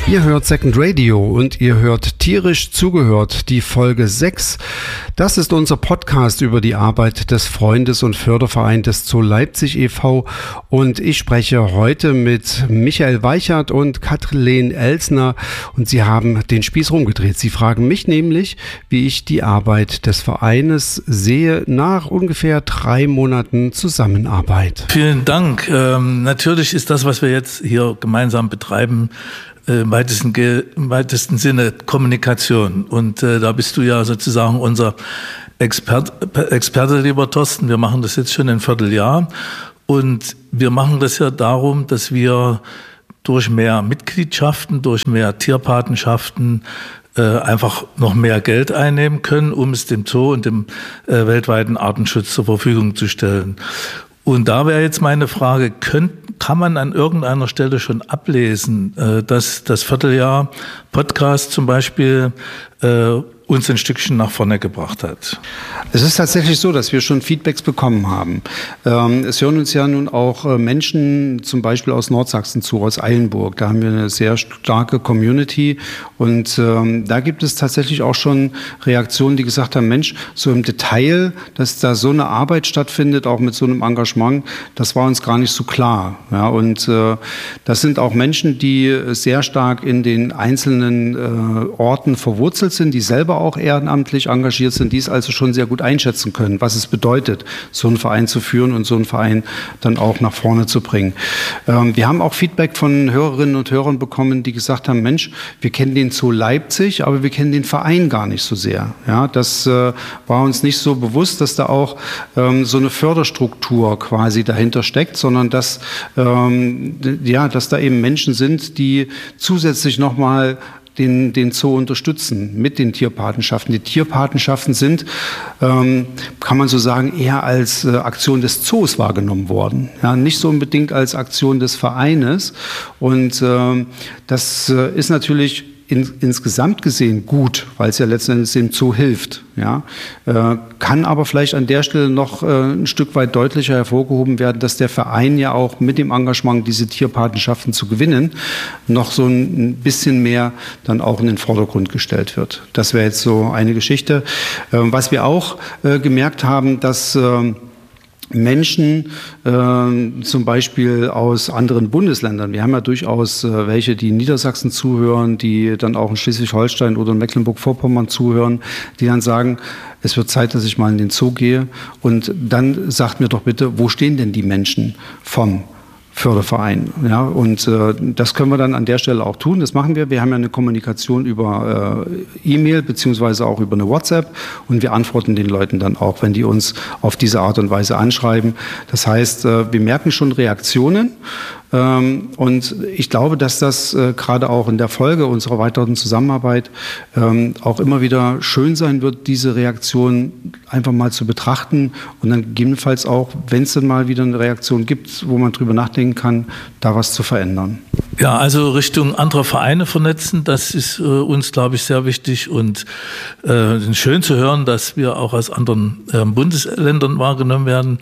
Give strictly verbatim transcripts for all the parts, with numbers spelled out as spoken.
Ihr hört Second Radio und ihr hört tierisch zugehört, die Folge sechs. Das ist unser Podcast über die Arbeit des Freundes- und Fördervereins des Zoo Leipzig e V und ich spreche heute mit Michael Weichert und Kathleen Elsner und sie haben den Spieß rumgedreht. Sie fragen mich nämlich, wie ich die Arbeit des Vereines sehe nach ungefähr drei Monaten Zusammenarbeit. Vielen Dank. Ähm, natürlich ist das, was wir jetzt hier gemeinsam betreiben, im weitesten, im weitesten Sinne Kommunikation. Und äh, da bist du ja sozusagen unser Expert, Experte, lieber Thorsten. Wir machen das jetzt schon ein Vierteljahr. Und wir machen das ja darum, dass wir durch mehr Mitgliedschaften, durch mehr Tierpatenschaften äh, einfach noch mehr Geld einnehmen können, um es dem Zoo und dem äh, weltweiten Artenschutz zur Verfügung zu stellen. Und da wäre jetzt meine Frage, könnt, kann man an irgendeiner Stelle schon ablesen, äh, dass das Vierteljahr Podcast zum Beispiel äh, uns ein Stückchen nach vorne gebracht hat? Es ist tatsächlich so, dass wir schon Feedbacks bekommen haben. Ähm, es hören uns ja nun auch äh, Menschen zum Beispiel aus Nordsachsen zu, aus Eilenburg. Da haben wir eine sehr starke Community und ähm, da gibt es tatsächlich auch schon Reaktionen, die gesagt haben, Mensch, so im Detail, dass da so eine Arbeit stattfindet, auch mit so einem Engagement, das war uns gar nicht so klar. Ja, und äh, das sind auch Menschen, die sehr stark in den einzelnen äh, Orten verwurzelt sind, die selber auch ehrenamtlich engagiert sind, die es also schon sehr gut einschätzen können, was es bedeutet, so einen Verein zu führen und so einen Verein dann auch nach vorne zu bringen. Ähm, wir haben auch Feedback von Hörerinnen und Hörern bekommen, die gesagt haben, Mensch, wir kennen den Zoo Leipzig, aber wir kennen den Verein gar nicht so sehr. Ja, das äh, war uns nicht so bewusst, dass da auch ähm, so eine Förderstruktur quasi dahinter steckt, sondern dass, ähm, ja, dass da eben Menschen sind, die zusätzlich nochmal Den, den Zoo unterstützen mit den Tierpatenschaften. Die Tierpatenschaften sind, ähm, kann man so sagen, eher als äh, Aktion des Zoos wahrgenommen worden. Ja, nicht so unbedingt als Aktion des Vereines. Und ähm, das äh, ist natürlich In, insgesamt gesehen gut, weil es ja letzten Endes dem Zoo hilft. Ja? Äh, kann aber vielleicht an der Stelle noch äh, ein Stück weit deutlicher hervorgehoben werden, dass der Verein ja auch mit dem Engagement, diese Tierpatenschaften zu gewinnen, noch so ein bisschen mehr dann auch in den Vordergrund gestellt wird. Das wäre jetzt so eine Geschichte. Äh, was wir auch äh, gemerkt haben, dass äh, Menschen äh, zum Beispiel aus anderen Bundesländern. Wir haben ja durchaus äh, welche, die in Niedersachsen zuhören, die dann auch in Schleswig-Holstein oder in Mecklenburg-Vorpommern zuhören, die dann sagen, es wird Zeit, dass ich mal in den Zoo gehe. Und dann sagt mir doch bitte, wo stehen denn die Menschen vom Förderverein? Ja, und äh, das können wir dann an der Stelle auch tun. Das machen wir. Wir haben ja eine Kommunikation über äh, E-Mail beziehungsweise auch über eine WhatsApp und wir antworten den Leuten dann auch, wenn die uns auf diese Art und Weise anschreiben. Das heißt, äh, wir merken schon Reaktionen. Ähm, und ich glaube, dass das äh, gerade auch in der Folge unserer weiteren Zusammenarbeit ähm, auch immer wieder schön sein wird, diese Reaktion einfach mal zu betrachten und dann gegebenenfalls auch, wenn es dann mal wieder eine Reaktion gibt, wo man drüber nachdenken kann, da was zu verändern. Ja, also Richtung andere Vereine vernetzen, das ist äh, uns, glaube ich, sehr wichtig und äh, schön zu hören, dass wir auch aus anderen äh, Bundesländern wahrgenommen werden,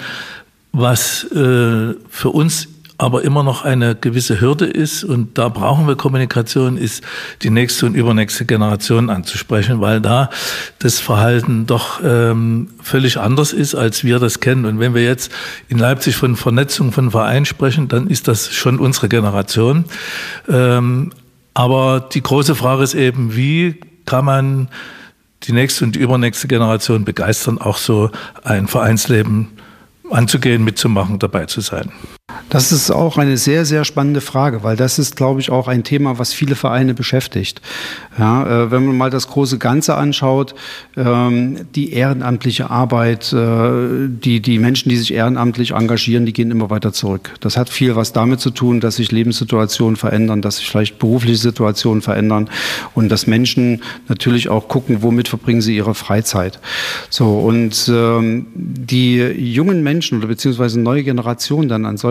was äh, für uns aber immer noch eine gewisse Hürde ist und da brauchen wir Kommunikation, ist die nächste und übernächste Generation anzusprechen, weil da das Verhalten doch ähm, völlig anders ist, als wir das kennen. Und wenn wir jetzt in Leipzig von Vernetzung von Vereinen sprechen, dann ist das schon unsere Generation. Ähm, aber die große Frage ist eben, wie kann man die nächste und die übernächste Generation begeistern, auch so ein Vereinsleben anzugehen, mitzumachen, dabei zu sein? Das ist auch eine sehr, sehr spannende Frage, weil das ist, glaube ich, auch ein Thema, was viele Vereine beschäftigt. Ja, äh, wenn man mal das große Ganze anschaut, ähm, die ehrenamtliche Arbeit, äh, die, die Menschen, die sich ehrenamtlich engagieren, die gehen immer weiter zurück. Das hat viel was damit zu tun, dass sich Lebenssituationen verändern, dass sich vielleicht berufliche Situationen verändern und dass Menschen natürlich auch gucken, womit verbringen sie ihre Freizeit. So, und ähm, die jungen Menschen oder beziehungsweise neue Generationen dann an solchen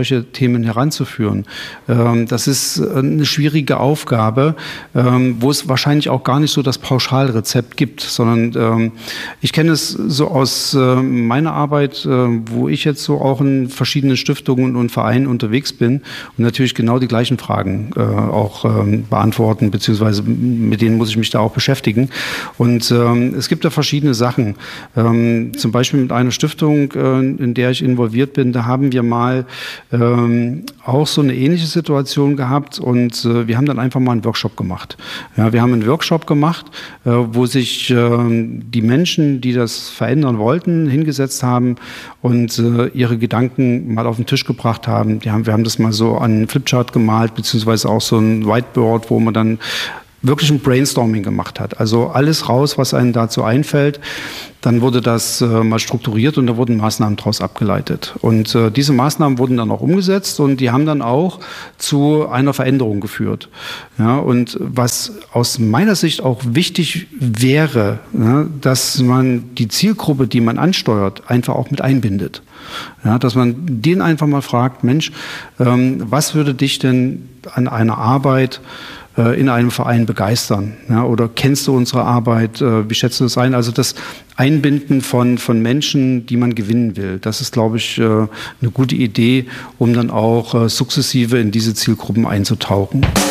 solche Themen heranzuführen. Ähm, das ist eine schwierige Aufgabe, ähm, wo es wahrscheinlich auch gar nicht so das Pauschalrezept gibt, sondern ähm, ich kenne es so aus äh, meiner Arbeit, äh, wo ich jetzt so auch in verschiedenen Stiftungen und Vereinen unterwegs bin und natürlich genau die gleichen Fragen äh, auch ähm, beantworten, beziehungsweise mit denen muss ich mich da auch beschäftigen. Und ähm, es gibt da verschiedene Sachen. Ähm, zum Beispiel mit einer Stiftung, äh, in der ich involviert bin, da haben wir mal ähm, auch so eine ähnliche Situation gehabt und äh, wir haben dann einfach mal einen Workshop gemacht. Ja, wir haben einen Workshop gemacht, äh, wo sich äh, die Menschen, die das verändern wollten, hingesetzt haben und äh, ihre Gedanken mal auf den Tisch gebracht haben. Die haben. Wir haben das mal so an einen Flipchart gemalt, beziehungsweise auch so ein Whiteboard, wo man dann wirklich ein Brainstorming gemacht hat. Also alles raus, was einem dazu einfällt. Dann wurde das äh, mal strukturiert und da wurden Maßnahmen daraus abgeleitet. Und äh, diese Maßnahmen wurden dann auch umgesetzt und die haben dann auch zu einer Veränderung geführt. Ja, und was aus meiner Sicht auch wichtig wäre, ja, dass man die Zielgruppe, die man ansteuert, einfach auch mit einbindet. Ja, dass man den einfach mal fragt, Mensch, ähm, was würde dich denn an einer Arbeit in einem Verein begeistern? Ja, oder kennst du unsere Arbeit? Wie schätzt du das ein? Also das Einbinden von, von Menschen, die man gewinnen will, das ist, glaube ich, eine gute Idee, um dann auch sukzessive in diese Zielgruppen einzutauchen.